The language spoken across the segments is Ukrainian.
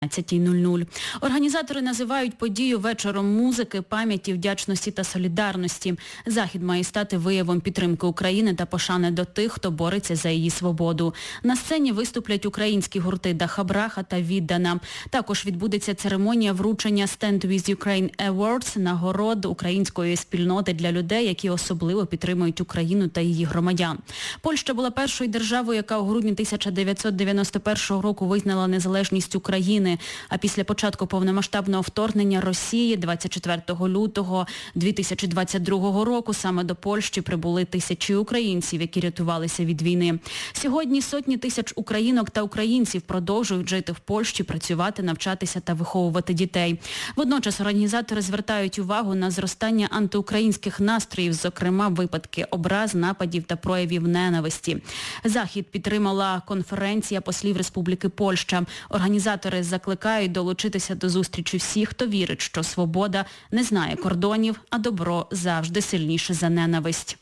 15:00. Організатори називають подію вечором музики, пам'яті, вдячності та солідарності. Захід має стати виявом підтримки України та пошани до тих, хто бореться за її свободу. На сцені виступлять українські гурти Даха Браха та Віддана. Також відбудеться церемонія вручення Stand with Ukraine Awards, нагород української спільноти для людей, які особливо підтримують Україну та її громадян. Польща була першою державою, яка у грудні 1991 року визнала незалежність України. А після початку повномасштабного вторгнення Росії 24 лютого 2022 року саме до Польщі прибули тисячі українців, які рятувалися від війни. Сьогодні сотні тисяч українок та українців продовжують жити в Польщі, працювати, навчатися та виховувати дітей. Водночас організатори звертають увагу на зростання антиукраїнських настроїв, зокрема випадки образ, нападів та проявів ненависті. Захід підтримала конференція послів Республіки Польща. Організатори закликають долучитися до зустрічі всіх, хто вірить, що свобода не знає кордонів, а добро завжди сильніше за ненависть.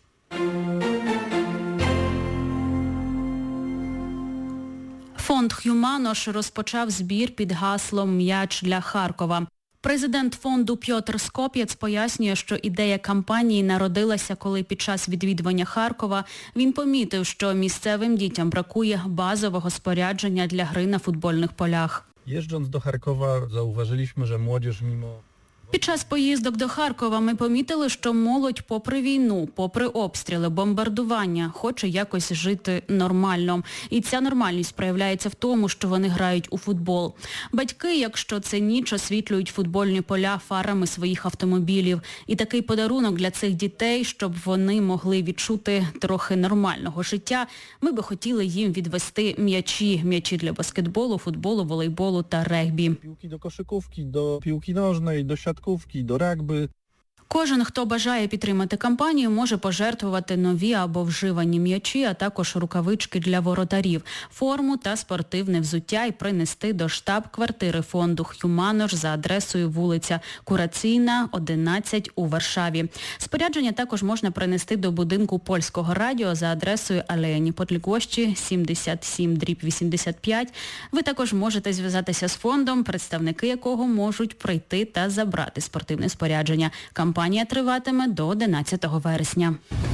Фонд «Х'юманош» розпочав збір під гаслом «М'яч для Харкова». Президент фонду Пьотр Скоп'єц пояснює, що ідея кампанії народилася, коли під час відвідування Харкова він помітив, що місцевим дітям бракує базового спорядження для гри на футбольних полях. Jeżdżąc do Charkowa zauważyliśmy, że młodzież mimo... Під час поїздок до Харкова ми помітили, що молодь попри війну, попри обстріли, бомбардування, хоче якось жити нормально. І ця нормальність проявляється в тому, що вони грають у футбол. Батьки, якщо це ніч, освітлюють футбольні поля фарами своїх автомобілів. І такий подарунок для цих дітей, щоб вони могли відчути трохи нормального життя, ми би хотіли їм відвести м'ячі для баскетболу, футболу, волейболу та регбі. Piłki do koszykówki, do piłki nożnej, do siatkówki, do rugby. Кожен, хто бажає підтримати кампанію, може пожертвувати нові або вживані м'ячі, а також рукавички для воротарів, форму та спортивне взуття і принести до штаб-квартири фонду «Х'юманош» за адресою вулиця Кураційна, 11 у Варшаві. Спорядження також можна принести до будинку Польського радіо за адресою Алея Ніподлігощі, 77/85. Ви також можете зв'язатися з фондом, представники якого можуть прийти та забрати спортивне спорядження. Кампанія триватиме до 11 вересня.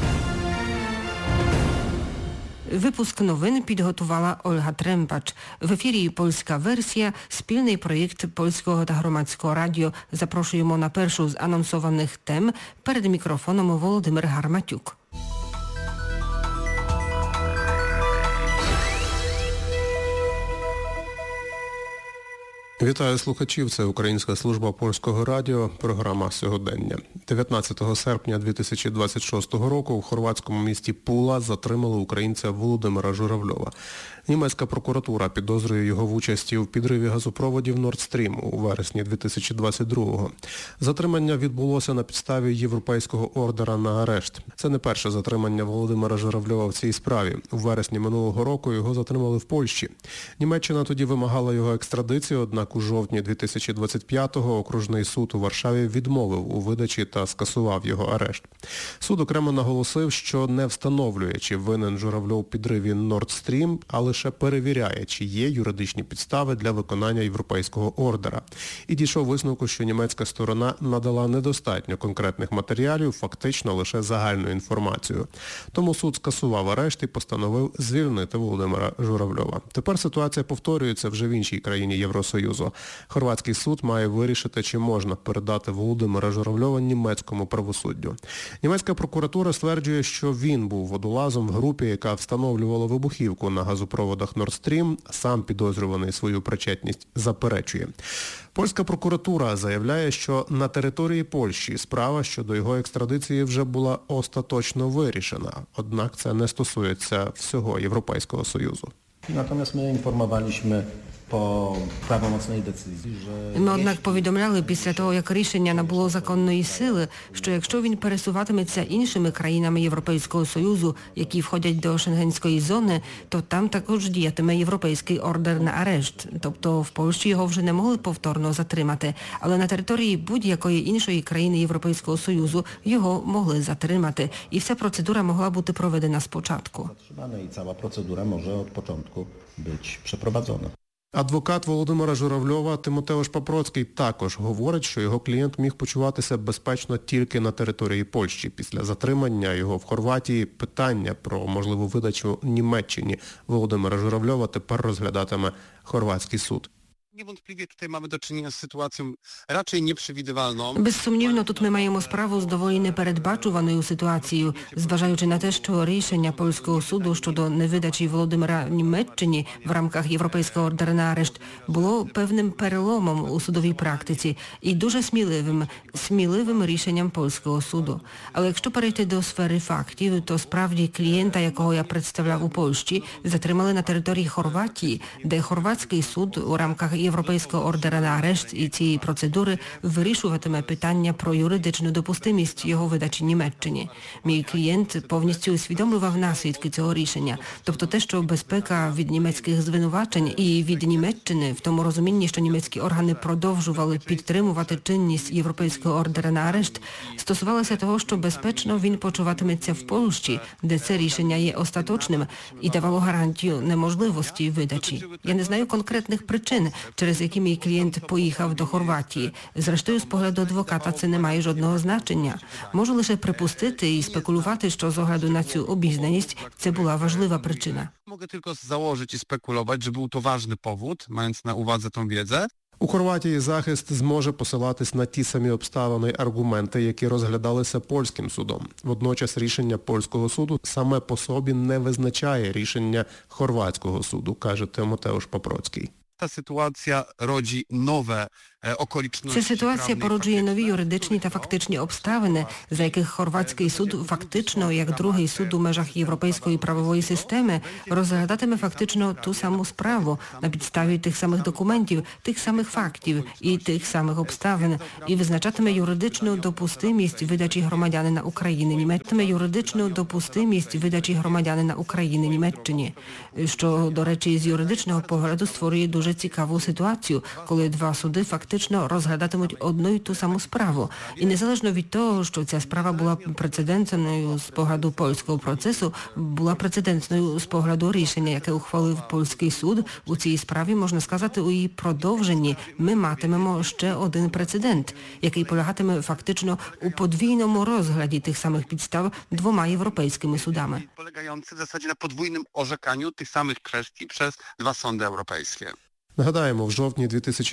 Випуск новин підготувала Ольга Трембач. В ефірі польська версія, спільний проєкт Польського та Громадського радіо. Запрошуємо на першу з анонсованих тем. Перед мікрофоном Володимир Гарматюк. Вітаю слухачів, це Українська служба Польського радіо, програма «Сьогодення». 19 серпня 2026 року в хорватському місті Пула затримали українця Володимира Журавльова. Німецька прокуратура підозрює його в участі в підриві газопроводів Nord Stream у вересні 2022-го. Затримання відбулося на підставі європейського ордера на арешт. Це не перше затримання Володимира Журавльова в цій справі. У вересні минулого року його затримали в Польщі. Німеччина тоді вимагала його екстрадицію, однак у жовтні 2025-го окружний суд у Варшаві відмовив у видачі та скасував його арешт. Суд окремо наголосив, що не встановлює, чи винен Журавльов у підриві Nord Stream, а лише перевіряє, чи є юридичні підстави для виконання європейського ордера. І дійшов висновку, що німецька сторона надала недостатньо конкретних матеріалів, фактично лише загальну інформацію. Тому суд скасував арешт і постановив звільнити Володимира Журавльова. Тепер ситуація повторюється вже в іншій країні Євросоюзу. Хорватський суд має вирішити, чи можна передати Володимира Журавльова німецькому правосуддю. Німецька прокуратура стверджує, що він був водолазом в групі, яка встановлювала вибухівку на газопроводах Nord Stream, сам підозрюваний свою причетність заперечує. Польська прокуратура заявляє, що на території Польщі справа щодо його екстрадиції вже була остаточно вирішена. Однак це не стосується всього Європейського Союзу. Natomiast my informowaliśmy po prawomocnej decyzji, że... Ми, однак, повідомляли після того, як рішення набуло законної сили, що якщо він пересуватиметься іншими країнами Європейського Союзу, які входять до шенгенської зони, то там також діятиме європейський ордер на арешт. Тобто в Польщі його вже не могли повторно затримати, але на території будь-якої іншої країни Європейського Союзу його могли затримати. І вся процедура могла бути проведена спочатку. I cała procedura może od początku być przeprowadzona. Адвокат Володимира Журавльова Тимотеуш Папроцький також говорить, що його клієнт міг почуватися безпечно тільки на території Польщі. Після затримання його в Хорватії питання про можливу видачу Німеччині Володимира Журавльова тепер розглядатиме хорватський суд. Niewątpliwie tutaj mamy do czynienia z sytuacją raczej nieprzewidywalną. Безсумнівно, тут ми маємо справу з доволі непередбачуваною ситуацією, зважаючи на те, що рішення польського суду щодо невидачі Володимира Німеччині в рамках Європейського ордера на арешт було певним переломом у судовій практиці і дуже сміливим рішенням польського суду. Але якщо перейти до сфери фактів, то справді клієнта, якого я представляв у Польщі, затримали на території Хорватії, де хорватський суд у рамках Європейського ордера на арешт і цієї процедури вирішуватиме питання про юридичну допустимість його видачі Німеччині. Мій клієнт повністю усвідомлював наслідки цього рішення, тобто те, що безпека від німецьких звинувачень і від Німеччини в тому розумінні, що німецькі органи продовжували підтримувати чинність Європейського ордера на арешт, стосувалося того, що безпечно він почуватиметься в Польщі, де це рішення є остаточним і давало гарантію неможливості видачі. Я не знаю конкретних причин, через які мій клієнт поїхав до Хорватії. Зрештою, з погляду адвоката це не має жодного значення. Можу лише припустити і спекулювати, що з огляду на цю обізнаність це була важлива причина. Mogę tylko założyć i spekulować, że był to ważny powód, mając na uwadze tą wiedzę. У Хорватії захист зможе посилатись на ті самі обставини й аргументи, які розглядалися польським судом. Водночас рішення польського суду саме по собі не визначає рішення хорватського суду, каже Тимотеуш Папроцький. Ta sytuacja rodzi nowe okoliczności. Ця ситуація породжує нові юридичні та фактичні обставини, за яких хорватський суд фактично, як другий суд у межах європейської правової системи, розглядатиме фактично ту саму справу на підставі тих самих документів, тих самих фактів і тих самих обставин, і визначатиме юридичну допустимість видачі громадянина України Німеччині. Що, до речі, з юридичного погляду створює дуже цікаву ситуацію, коли два суди фактично розглядатимуть одну й ту саму справу. І незалежно від того, що ця справа була прецедентною з погляду польського процесу, була прецедентною з погляду рішення, яке ухвалив польський суд, у цій справі, можна сказати, у її продовженні ми матимемо ще один прецедент, який полягатиме фактично у подвійному розгляді тих самих підстав двома європейськими судами. Polegający w zasadzie na podwójnym orzekaniu tych samych kwestii przez dwa sądy europejskie. Нагадаємо, в жовтні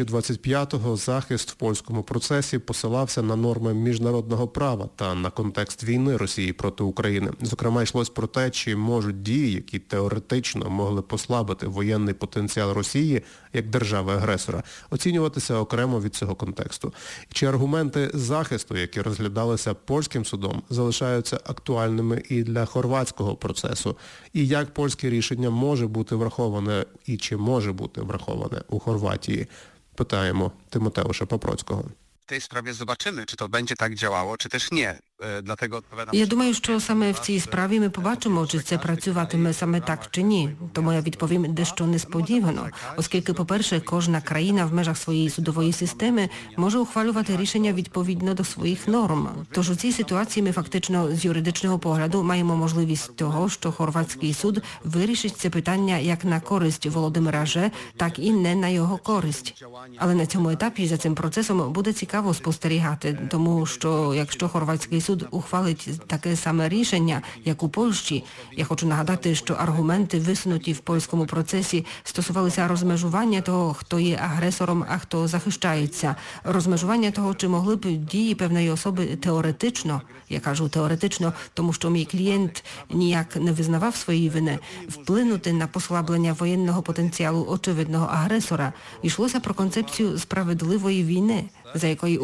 2025-го захист в польському процесі посилався на норми міжнародного права та на контекст війни Росії проти України. Зокрема, йшлось про те, чи можуть дії, які теоретично могли послабити воєнний потенціал Росії як держави-агресора, оцінюватися окремо від цього контексту. І чи аргументи захисту, які розглядалися польським судом, залишаються актуальними і для хорватського процесу? І як польське рішення може бути враховане і чи може бути враховане у Хорватії? Питаємо Тимотеуша Папроцького. W tej sprawie zobaczymy, czy to będzie tak działało, czy też nie. Dlatego odpowiadam. Я думаю, що саме в цій справі ми побачимо, чи це працюватиме саме так чи ні. Тому я відповім дещо несподівано, оскільки, по-перше, кожна країна в межах своєї судової системи може ухвалювати рішення відповідно до своїх норм. Тож у цій ситуації ми фактично з юридичного погляду маємо можливість того, що хорватський суд вирішить це питання як на користь Володимира Ж, так і не на його користь. Але на цьому етапі за цим процесом буде цікаво спостерігати, тому що якщо хорватський суд ухвалить таке саме рішення, як у Польщі. Я хочу нагадати, що аргументи, висунуті в польському процесі, стосувалися розмежування того, хто є агресором, а хто захищається. Розмежування того, чи могли б дії певної особи теоретично, я кажу теоретично, тому що мій клієнт ніяк не визнавав своєї вини, вплинути на послаблення воєнного потенціалу очевидного агресора. Йшлося про концепцію справедливої війни, за якої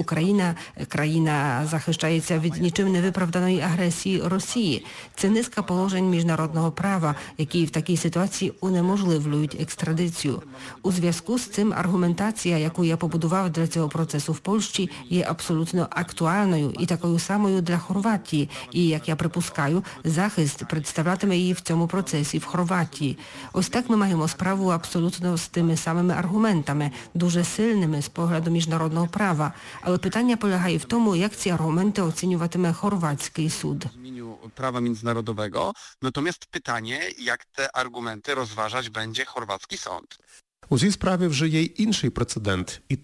країна захищається від нічим невиправданої агресії Росії. Це низка положень міжнародного права, які в такій ситуації унеможливлюють екстрадицію. У зв'язку з цим аргументація, яку я побудував для цього процесу в Польщі, є абсолютно актуальною і такою самою для Хорватії. І, як я припускаю, захист представлятиме її в цьому процесі в Хорватії. Ось так ми маємо справу абсолютно з тими самими аргументами, дуже сильними з погляду міжнародного права. Але питання полягає в тому, як ці аргументи оцінюватиме хорватський суд. Prawa międzynarodowego, natomiast pytanie, jak te argumenty rozważać będzie chorwacki sąd. У цій справі вже є й інший прецедент. І